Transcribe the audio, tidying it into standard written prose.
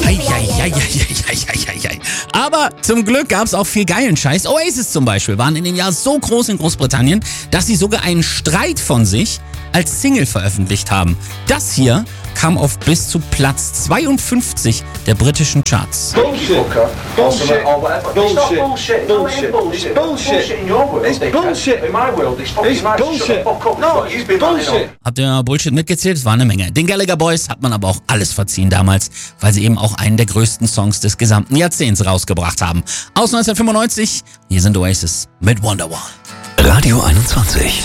Eieieiei. Aber zum Glück gab es auch viel geilen Scheiß. Oasis zum Beispiel waren in dem Jahr so groß in Großbritannien, dass sie sogar einen Streit von sich als Single veröffentlicht haben. Das hier kam auf bis zu Platz 52 der britischen Charts. Bullshit. Bullshit. Bullshit. Bullshit. Bullshit. Bullshit in your world. It's bullshit. In my world, it's fucking bullshit. No, you've been bullshit. Habt ihr Bullshit mitgezählt? Es war eine Menge. Den Gallagher Boys hat man aber auch alles verziehen damals, weil sie eben auch einen der größten Songs des gesamten Jahrzehnts rausgebracht haben. Aus 1995, hier sind Oasis mit Wonderwall. Radio 21.